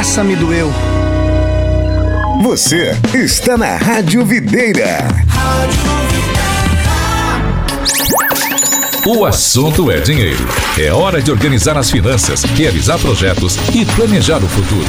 essa me doeu. Você está na Rádio Videira. O assunto é dinheiro. É hora de organizar as finanças, realizar projetos e planejar o futuro.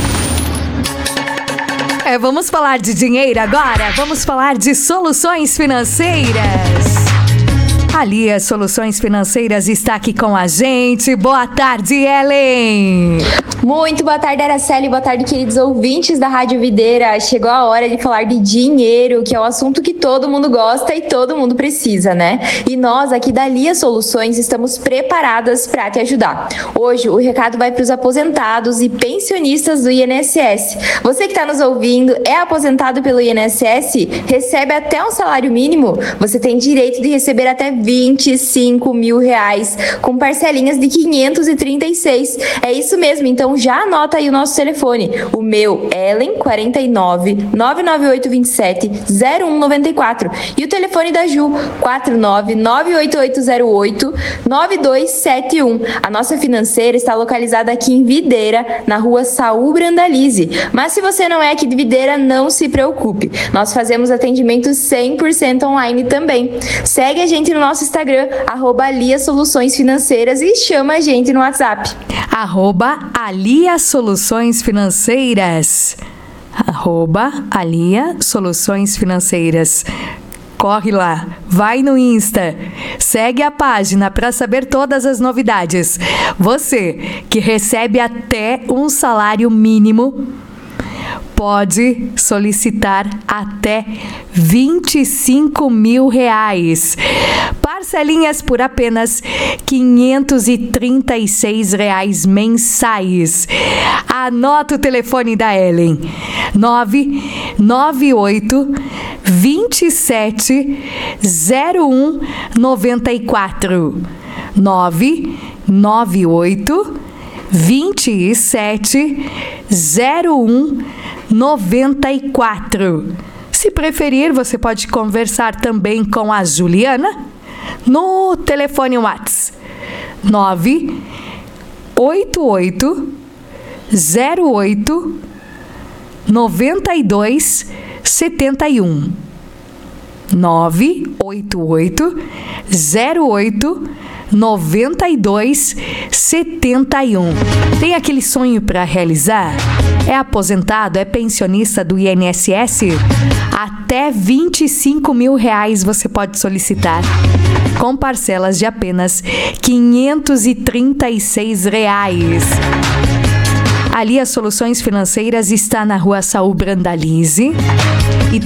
Vamos falar de dinheiro agora? Vamos falar de soluções financeiras. A Lia Soluções Financeiras está aqui com a gente. Boa tarde, Ellen! Muito boa tarde, Araceli. Boa tarde, queridos ouvintes da Rádio Videira. Chegou a hora de falar de dinheiro, que é o assunto que todo mundo gosta e todo mundo precisa, né? E nós, aqui da Lia Soluções, estamos preparadas para te ajudar. Hoje, o recado vai para os aposentados e pensionistas do INSS. Você que está nos ouvindo, é aposentado pelo INSS? Recebe até um salário mínimo? Você tem direito de receber até R$25 mil, com parcelinhas de 536. É isso mesmo, então já anota aí o nosso telefone. O meu, Ellen, 49 99827 0194. E o telefone da Ju, 49 98808 9271. A nossa financeira está localizada aqui em Videira, na rua Saul Brandalize. Mas se você não é aqui de Videira, não se preocupe. Nós fazemos atendimento 100% online também. Segue a gente no nosso Instagram, @Lia Soluções Financeiras, e chama a gente no WhatsApp. @Alia Soluções Financeiras. @Alia Soluções Financeiras. Corre lá, vai no Insta, segue a página para saber todas as novidades. Você que recebe até um salário mínimo pode solicitar até R$25 mil. Parcelinhas por apenas R$536 mensais. Anota o telefone da Ellen: 998 27 0194. 998 27 0194. Se preferir, você pode conversar também com a Juliana no telefone WhatsApp 988 08 92 71. 988 08 92 71. Tem aquele sonho para realizar? É aposentado? É pensionista do INSS? Até R$25 mil você pode solicitar, com parcelas de apenas R$536. Ali as Soluções Financeiras está na rua Saul Brandalize e